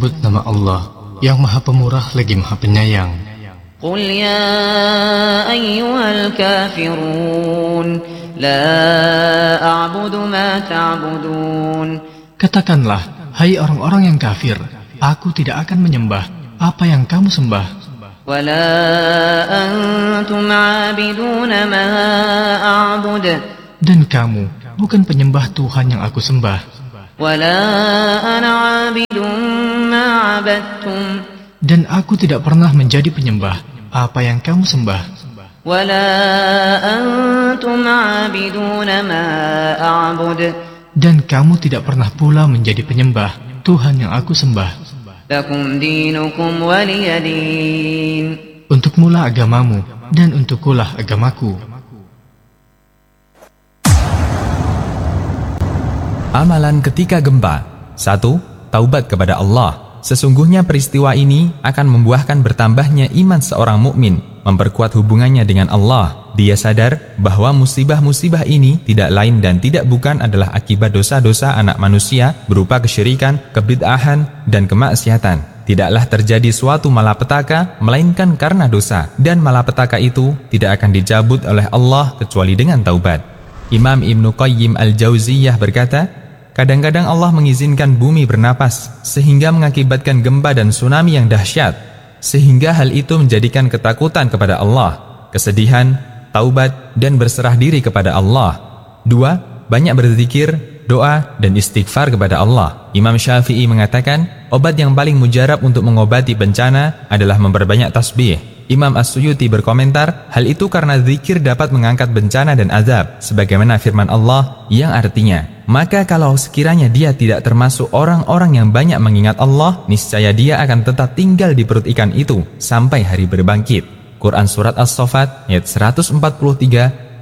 menyebut nama Allah yang Maha Pemurah lagi Maha Penyayang. Qul ya ayyuhal kafirun la a'budu ma ta'budun. Katakanlah, hai orang-orang yang kafir, aku tidak akan menyembah apa yang kamu sembah. Wala antum 'abiduna ma a'bud. Dan kamu bukan penyembah Tuhan yang aku sembah. Wala ana 'abidun ma 'abadtum. Dan aku tidak pernah menjadi penyembah apa yang kamu sembah. Wala antum 'abiduna ma a'bud. Dan kamu tidak pernah pula menjadi penyembah Tuhan yang aku sembah. Lakum dinukum waliyadin. Untukmulah agamamu dan untukkulah agamaku. Amalan ketika gempa. 1. Taubat kepada Allah. Sesungguhnya peristiwa ini akan membuahkan bertambahnya iman seorang mukmin, memperkuat hubungannya dengan Allah. Dia sadar bahwa musibah-musibah ini tidak lain dan tidak bukan adalah akibat dosa-dosa anak manusia berupa kesyirikan, kebid'ahan, dan kemaksiatan. Tidaklah terjadi suatu malapetaka melainkan karena dosa, dan malapetaka itu tidak akan dicabut oleh Allah kecuali dengan taubat. Imam Ibnu Qayyim Al-Jauziyah berkata, kadang-kadang Allah mengizinkan bumi bernapas sehingga mengakibatkan gempa dan tsunami yang dahsyat, sehingga hal itu menjadikan ketakutan kepada Allah, kesedihan, taubat, dan berserah diri kepada Allah. 2. Banyak berzikir, doa, dan istighfar kepada Allah. Imam Syafi'i mengatakan, obat yang paling mujarab untuk mengobati bencana adalah memperbanyak tasbih. Imam As-Suyuti berkomentar, hal itu karena zikir dapat mengangkat bencana dan azab, sebagaimana firman Allah yang artinya, maka kalau sekiranya dia tidak termasuk orang-orang yang banyak mengingat Allah, niscaya dia akan tetap tinggal di perut ikan itu sampai hari berbangkit. Quran Surat As-Saffat ayat 143-144.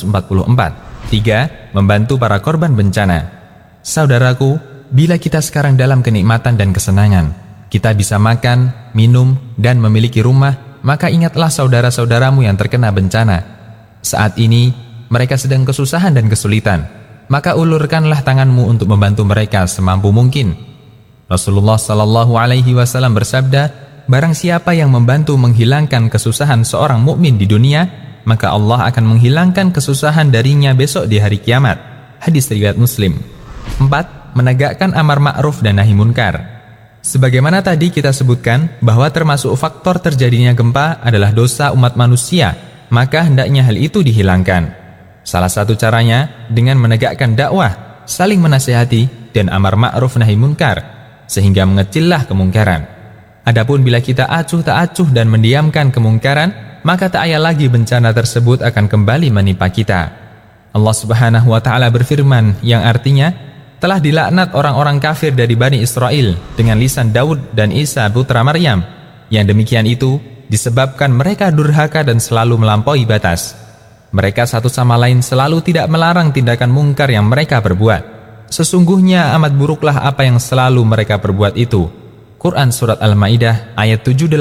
3. Membantu para korban bencana. Saudaraku, bila kita sekarang dalam kenikmatan dan kesenangan, kita bisa makan, minum, dan memiliki rumah, maka ingatlah saudara-saudaramu yang terkena bencana. Saat ini, mereka sedang kesusahan dan kesulitan. Maka ulurkanlah tanganmu untuk membantu mereka semampu mungkin. Rasulullah SAW bersabda, barang siapa yang membantu menghilangkan kesusahan seorang mukmin di dunia, maka Allah akan menghilangkan kesusahan darinya besok di hari kiamat. Hadis riwayat Muslim. 4. Menegakkan amar ma'ruf dan nahi munkar. Sebagaimana tadi kita sebutkan bahwa termasuk faktor terjadinya gempa adalah dosa umat manusia, maka hendaknya hal itu dihilangkan. Salah satu caranya dengan menegakkan dakwah, saling menasihati, dan amar ma'ruf nahi munkar, sehingga mengecillah kemungkaran. Adapun bila kita acuh tak acuh dan mendiamkan kemungkaran, maka tak payah lagi bencana tersebut akan kembali menimpa kita. Allah Subhanahu wa Ta'ala berfirman yang artinya, telah dilaknat orang-orang kafir dari Bani Israel dengan lisan Daud dan Isa putra Maryam. Yang demikian itu disebabkan mereka durhaka dan selalu melampaui batas. Mereka satu sama lain selalu tidak melarang tindakan mungkar yang mereka perbuat. Sesungguhnya amat buruklah apa yang selalu mereka perbuat itu. Quran Surat Al-Ma'idah ayat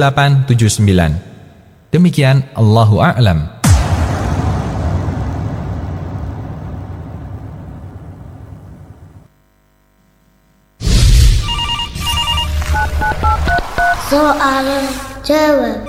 78-79. Demikian, Allahu a'lam. Soal jawab.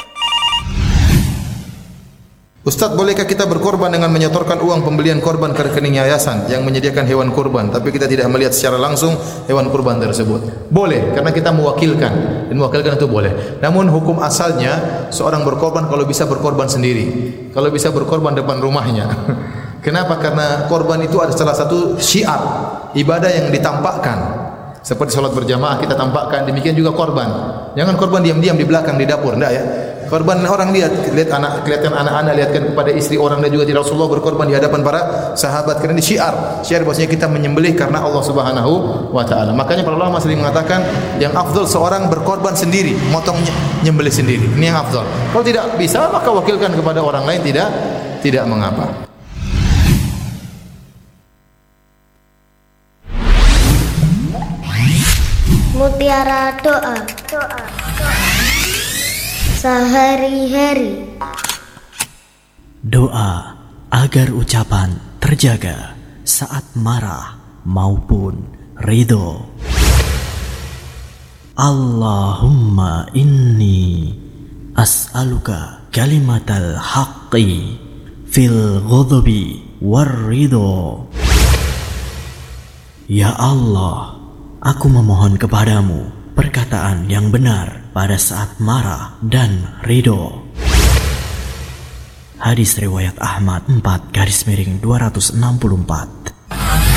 Ustadz, bolehkah kita berkorban dengan menyetorkan uang pembelian korban ke rekening yayasan yang menyediakan hewan kurban, tapi kita tidak melihat secara langsung hewan kurban tersebut? Boleh, karena kita mewakilkan, dan mewakilkan itu boleh. Namun hukum asalnya seorang berkorban kalau bisa berkorban sendiri, kalau bisa berkorban depan rumahnya. Kenapa? Karena korban itu ada salah satu syiar ibadah yang ditampakkan. Seperti sholat berjamaah kita tampakkan, demikian juga korban. Jangan korban diam-diam di belakang di dapur, enggak ya. Korban orang lihat anak, kelihatan anak-anak, lihatkan kepada istri orang, dan juga di Rasulullah berkorban di hadapan para sahabat, karena ini syiar bahwasanya kita menyembelih karena Allah Subhanahu wa Ta'ala. Makanya para ulama sering mengatakan yang afdal seorang berkorban sendiri, motong nyembelih sendiri. Ini yang afdal. Kalau tidak bisa, maka wakilkan kepada orang lain, tidak mengapa. Mutiara doa. Sehari-hari. Doa agar ucapan terjaga saat marah maupun ridho. Allahumma inni as'aluka kalimatal haqqi fil ghadabi warridho. Ya Allah, aku memohon kepadamu perkataan yang benar pada saat marah dan ridho. Hadis riwayat Ahmad 4/264.